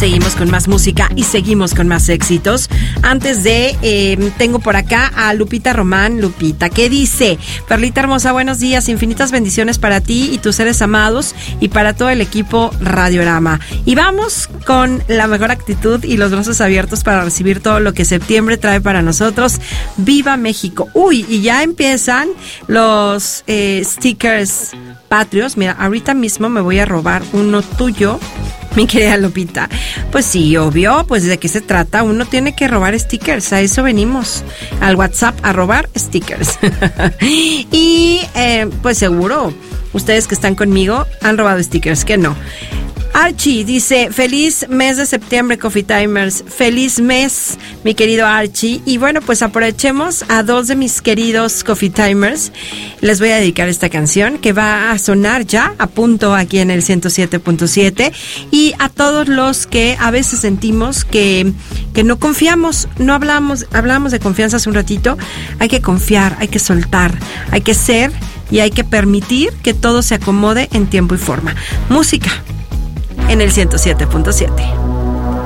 Seguimos con más música y seguimos con más éxitos. Antes de, tengo por acá a Lupita Román. Lupita, ¿qué dice? Perlita hermosa, buenos días, infinitas bendiciones para ti y tus seres amados y para todo el equipo Radiorama. Y vamos con la mejor actitud y los brazos abiertos para recibir todo lo que septiembre trae para nosotros. ¡Viva México! Uy, y ya empiezan los stickers patrios. Mira, ahorita mismo me voy a robar uno tuyo, mi querida Lupita. Pues sí, obvio, pues ¿de qué se trata? Uno tiene que robar stickers, a eso venimos, al WhatsApp a robar stickers. Y pues seguro, ustedes que están conmigo han robado stickers, ¿qué no? Archie dice, feliz mes de septiembre, Coffee Timers. Feliz mes, mi querido Archie. Y bueno, pues aprovechemos a dos de mis queridos Coffee Timers. Les voy a dedicar esta canción que va a sonar ya a punto aquí en el 107.7. Y a todos los que a veces sentimos que no confiamos, no hablamos de confianza hace un ratito. Hay que confiar, hay que soltar, hay que ser y hay que permitir que todo se acomode en tiempo y forma. Música en el 107.7.